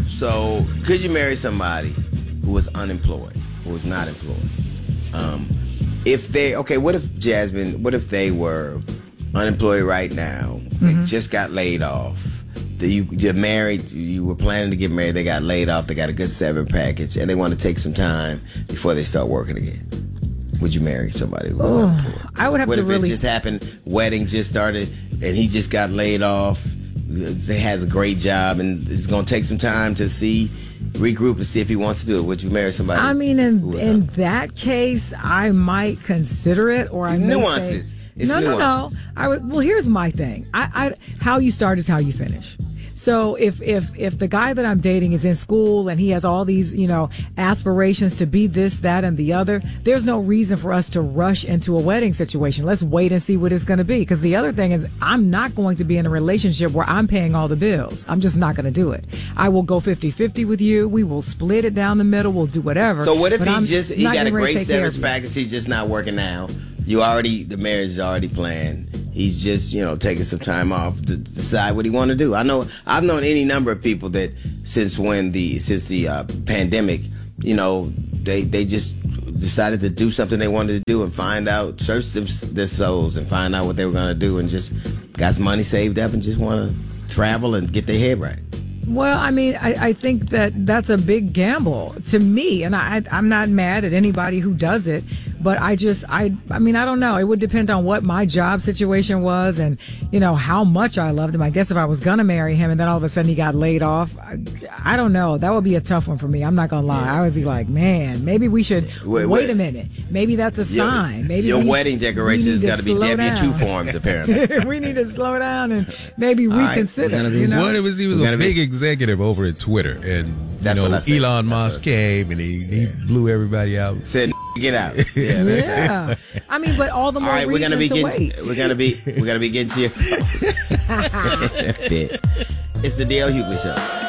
So could you marry somebody who was unemployed, who was not employed? What if they were unemployed right now? They just got laid off. You're married, you were planning to get married, they got laid off, they got a good severance package, and they want to take some time before they start working again. Would you marry somebody who was unemployed? I would have what to if really... it just happened, wedding just started, and he just got laid off, he has a great job, and it's going to take some time to regroup and see if he wants to do it. Would you marry somebody? I mean, in that case, I might consider it, or I may nuances. Say, it's nuances. No. Well, here's my thing. How you start is how you finish. So if the guy that I'm dating is in school and he has all these, aspirations to be this, that, and the other, there's no reason for us to rush into a wedding situation. Let's wait and see what it's going to be. Because the other thing is, I'm not going to be in a relationship where I'm paying all the bills. I'm just not going to do it. I will go 50-50 with you. We will split it down the middle. We'll do whatever. So what if he got a great severance package? He's just not working now. The marriage is already planned. He's just, taking some time off to decide what he want to do. I've known any number of people that since the pandemic, they just decided to do something they wanted to do and search their souls and find out what they were going to do, and just got some money saved up and just want to travel and get their head right. Well, I mean, I think that's a big gamble to me, and I'm not mad at anybody who does it, but I mean, I don't know. It would depend on what my job situation was and, how much I loved him. I guess if I was going to marry him and then all of a sudden he got laid off, I don't know. That would be a tough one for me. I'm not going to lie. I would be like, man, maybe we should wait a minute. Maybe that's a sign. Maybe your wedding decorations got to be W-2 forms, apparently. We need to slow down and maybe reconsider. What if he was a big executive over at Twitter, and Elon Musk came and he blew everybody out. Said get out. Yeah. I mean, but all the more reason we're gonna be to wait. We're gonna be getting to your. It's the D.L. Hughley Show.